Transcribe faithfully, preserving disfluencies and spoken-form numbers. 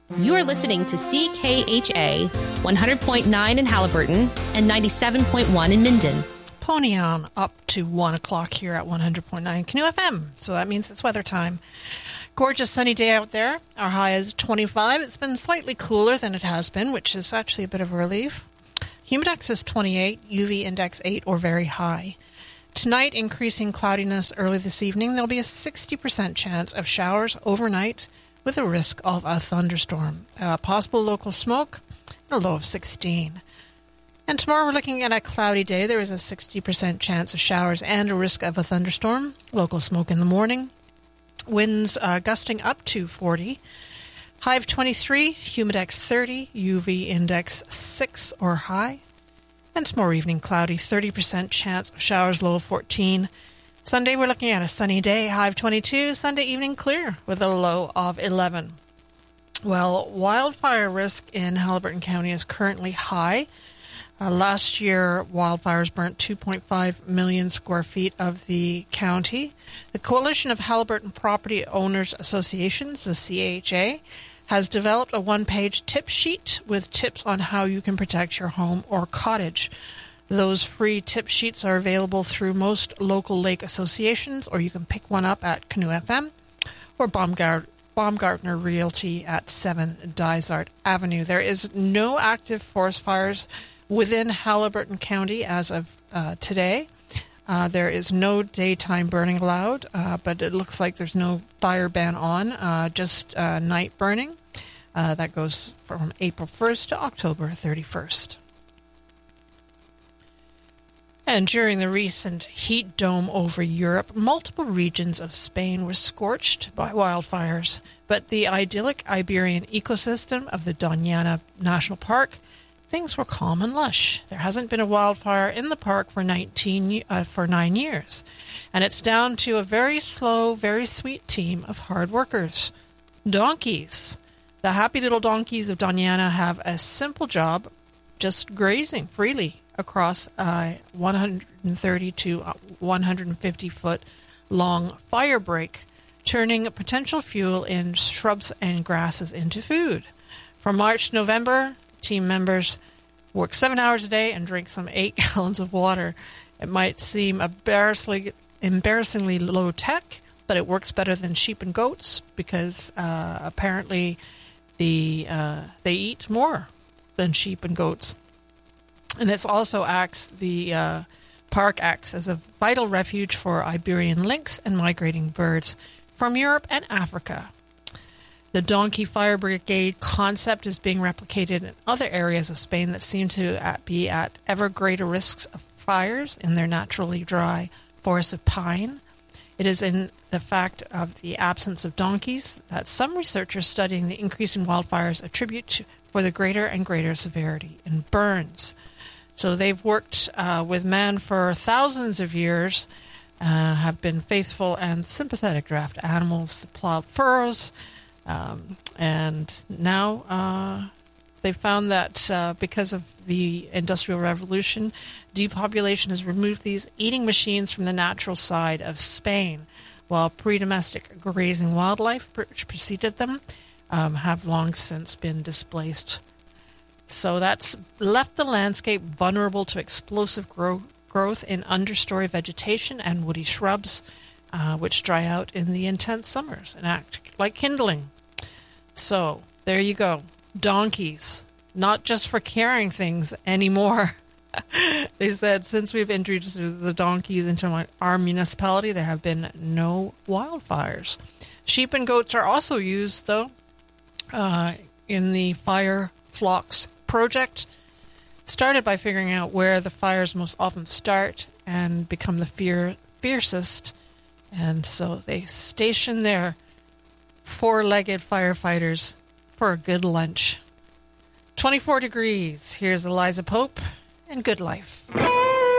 You are listening to C K H A one hundred point nine in Haliburton and ninety-seven point one in Minden. Pony on up to one o'clock here at one hundred point nine Canoe F M. So that means it's weather time. Gorgeous sunny day out there. Our high is twenty-five. It's been slightly cooler than it has been, which is actually a bit of a relief. Humidex is twenty-eight, U V index eight or very high. Tonight, increasing cloudiness early this evening. There'll be a sixty percent chance of showers overnight with a risk of a thunderstorm. Uh, possible local smoke, a low of sixteen. And tomorrow we're looking at a cloudy day. There is a sixty percent chance of showers and a risk of a thunderstorm. Local smoke in the morning. Winds uh, gusting up to forty. High of twenty-three, humidex thirty, U V index six or high. And tomorrow evening cloudy, thirty percent chance of showers, low of fourteen. Sunday we're looking at a sunny day, high of twenty-two. Sunday evening clear with a low of eleven. Well, wildfire risk in Haliburton County is currently high. Uh, last year, wildfires burnt two point five million square feet of the county. The Coalition of Haliburton Property Owners Associations, the C A H A, has developed a one-page tip sheet with tips on how you can protect your home or cottage. Those free tip sheets are available through most local lake associations, or you can pick one up at Canoe F M or Baumgart- Baumgartner Realty at seven Dysart Avenue. There is no active forest fires within Haliburton County as of uh, today. Uh, there is no daytime burning allowed, uh, but it looks like there's no fire ban on, uh, just uh, night burning. Uh, that goes from April first to October thirty-first. And during the recent heat dome over Europe, multiple regions of Spain were scorched by wildfires, but the idyllic Iberian ecosystem of the Doñana National Park, things were calm and lush. There hasn't been a wildfire in the park for nineteen uh, for nine years, and it's down to a very slow, very sweet team of hard workers. Donkeys. The happy little donkeys of Doñana have a simple job, just grazing freely across a one hundred thirty to one hundred fifty foot long fire break, turning potential fuel in shrubs and grasses into food. From March to November, team members work seven hours a day and drink some eight gallons of water. It might seem embarrassingly, embarrassingly low tech, but it works better than sheep and goats because uh, apparently the uh, they eat more than sheep and goats. And it also acts, the uh, park acts as a vital refuge for Iberian lynx and migrating birds from Europe and Africa. The Donkey Fire Brigade concept is being replicated in other areas of Spain that seem to be at ever greater risks of fires in their naturally dry forests of pine. It is in the fact of the absence of donkeys that some researchers studying the increasing wildfires attribute to, for the greater and greater severity in burns. So they've worked uh, with man for thousands of years, uh, have been faithful and sympathetic draft animals that plow furrows, um, and now uh, they found that uh, because of the Industrial Revolution, depopulation has removed these eating machines from the natural side of Spain, while pre-domestic grazing wildlife which preceded them um, have long since been displaced. So that's left the landscape vulnerable to explosive grow- growth in understory vegetation and woody shrubs, uh, which dry out in the intense summers and act like kindling. So there you go. Donkeys, not just for carrying things anymore. They said since we've introduced the donkeys into our municipality, there have been no wildfires. Sheep and goats are also used, though, uh, in the fire flocks project, started by figuring out where the fires most often start and become the fear, fiercest. And so they station their four-legged firefighters for a good lunch. twenty-four degrees. Here's Eliza Pope and Good Life.